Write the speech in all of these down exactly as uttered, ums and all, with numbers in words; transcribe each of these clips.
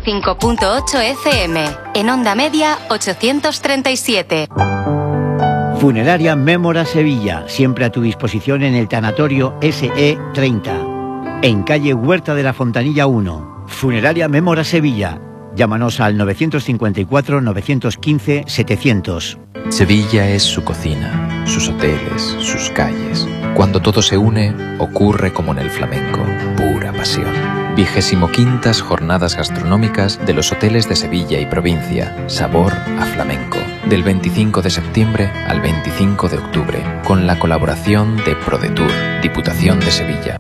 cinco punto ocho F M. En onda media ochocientos treinta y siete. Funeraria Mémora Sevilla, siempre a tu disposición en el tanatorio S E treinta, en calle Huerta de la Fontanilla uno. Funeraria Mémora Sevilla. Llámanos al novecientos cincuenta y cuatro, novecientos quince, setecientos. Sevilla es su cocina, sus hoteles, sus calles. Cuando todo se une, ocurre como en el flamenco, pura pasión. Vigésimo quintas jornadas gastronómicas de los hoteles de Sevilla y provincia, sabor a flamenco. Del veinticinco de septiembre al veinticinco de octubre, con la colaboración de ProDetour, Diputación de Sevilla.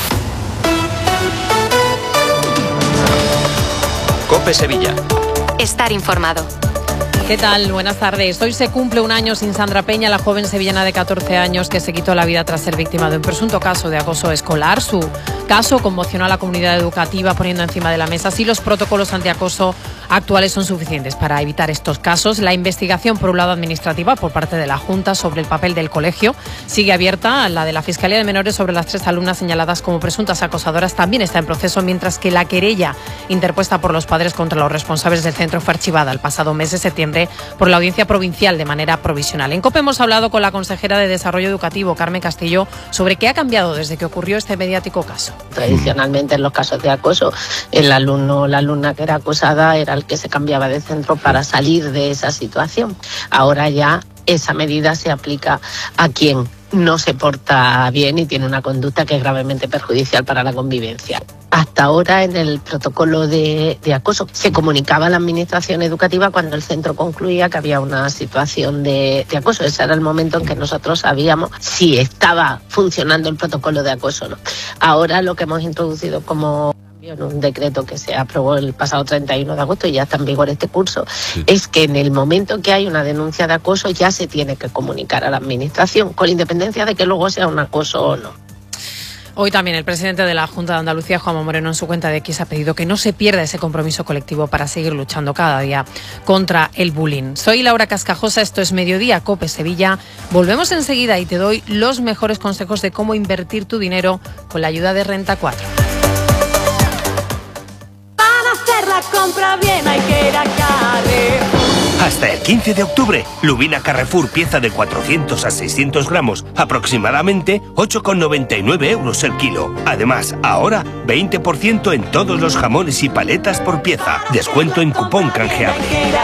COPE Sevilla. Estar informado. ¿Qué tal? Buenas tardes. Hoy se cumple un año sin Sandra Peña, la joven sevillana de catorce años que se quitó la vida tras ser víctima de un presunto caso de acoso escolar. Su caso conmocionó a la comunidad educativa poniendo encima de la mesa si los protocolos antiacoso actuales son suficientes para evitar estos casos. La investigación, por un lado administrativa, por parte de la Junta sobre el papel del colegio, sigue abierta. La de la Fiscalía de Menores sobre las tres alumnas señaladas como presuntas acosadoras también está en proceso, mientras que la querella interpuesta por los padres contra los responsables del centro fue archivada el pasado mes de septiembre por la Audiencia Provincial de manera provisional. En COPE hemos hablado con la consejera de Desarrollo Educativo, Carmen Castillo, sobre qué ha cambiado desde que ocurrió este mediático caso. Tradicionalmente, en los casos de acoso, el alumno o la alumna que era acosada era el que se cambiaba de centro para salir de esa situación. Ahora ya esa medida se aplica a quien no se porta bien y tiene una conducta que es gravemente perjudicial para la convivencia. Hasta ahora, en el protocolo de, de acoso, se comunicaba a la administración educativa cuando el centro concluía que había una situación de, de acoso. Ese era el momento en que nosotros sabíamos si estaba funcionando el protocolo de acoso o no. Ahora lo que hemos introducido como en un decreto que se aprobó el pasado treinta y uno de agosto y ya está en vigor este curso, sí, es que en el momento que hay una denuncia de acoso ya se tiene que comunicar a la administración, con independencia de que luego sea un acoso o no. Hoy también el presidente de la Junta de Andalucía, Juanma Moreno, en su cuenta de X ha pedido que no se pierda ese compromiso colectivo para seguir luchando cada día contra el bullying. Soy Laura Cascajosa, esto es Mediodía, COPE Sevilla. Volvemos enseguida y te doy los mejores consejos de cómo invertir tu dinero con la ayuda de Renta cuatro. La compra bien hay que ir a Carrefour. Hasta el quince de octubre, lubina Carrefour, pieza de cuatrocientos a seiscientos gramos, aproximadamente ocho con noventa y nueve euros el kilo. Además, ahora veinte por ciento en todos los jamones y paletas por pieza. Descuento en cupón canjeable.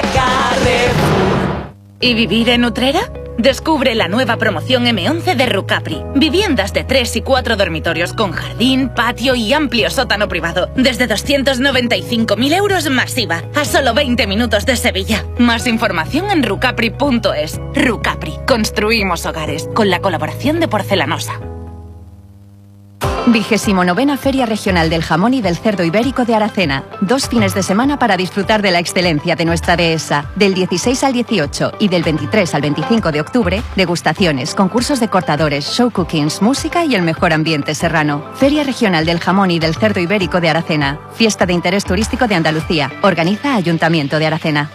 ¿Y vivir en Utrera? Descubre la nueva promoción eme once de Rucapri. Viviendas de tres y cuatro dormitorios con jardín, patio y amplio sótano privado. Desde doscientos noventa y cinco mil euros masiva. A solo veinte minutos de Sevilla. Más información en rucapri punto es. Rucapri. Construimos hogares. Con la colaboración de Porcelanosa. Vigésimo novena Feria Regional del Jamón y del Cerdo Ibérico de Aracena. Dos fines de semana para disfrutar de la excelencia de nuestra dehesa. Del dieciséis al dieciocho y del veintitrés al veinticinco de octubre, degustaciones, concursos de cortadores, show cookings, música y el mejor ambiente serrano. Feria Regional del Jamón y del Cerdo Ibérico de Aracena. Fiesta de interés turístico de Andalucía. Organiza Ayuntamiento de Aracena.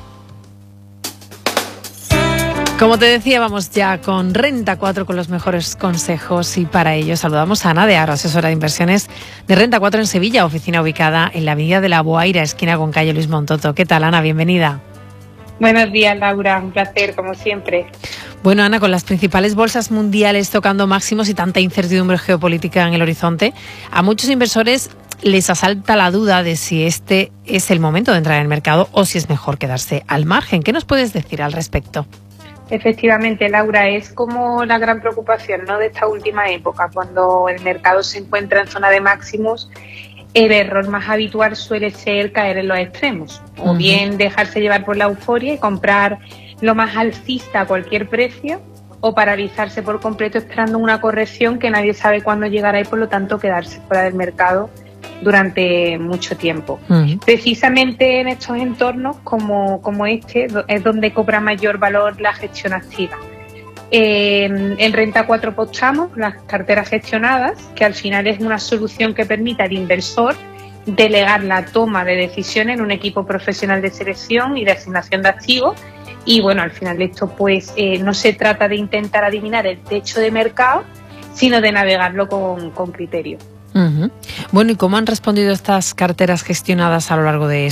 Como te decía, vamos ya con Renta cuatro con los mejores consejos y para ello saludamos a Ana de Aro, asesora de inversiones de Renta cuatro en Sevilla, oficina ubicada en la avenida de la Boaira, esquina con calle Luis Montoto. ¿Qué tal, Ana? Bienvenida. Buenos días, Laura. Un placer, como siempre. Bueno, Ana, con las principales bolsas mundiales tocando máximos y tanta incertidumbre geopolítica en el horizonte, a muchos inversores les asalta la duda de si este es el momento de entrar en el mercado o si es mejor quedarse al margen. ¿Qué nos puedes decir al respecto? Efectivamente, Laura, es como la gran preocupación, ¿no?, de esta última época, cuando el mercado se encuentra en zona de máximos. El error más habitual suele ser caer en los extremos, o uh-huh. bien dejarse llevar por la euforia y comprar lo más alcista a cualquier precio, o paralizarse por completo esperando una corrección que nadie sabe cuándo llegará y por lo tanto quedarse fuera del mercado durante mucho tiempo. Uh-huh. Precisamente en estos entornos como, como este es donde cobra mayor valor la gestión activa. Eh, en Renta cuatro apostamos las carteras gestionadas, que al final es una solución que permite al inversor delegar la toma de decisiones en un equipo profesional de selección y de asignación de activos. Y bueno, al final de esto pues eh, no se trata de intentar adivinar el techo de mercado, sino de navegarlo con, con criterio. Uh-huh. Bueno, ¿y cómo han respondido estas carteras gestionadas a lo largo de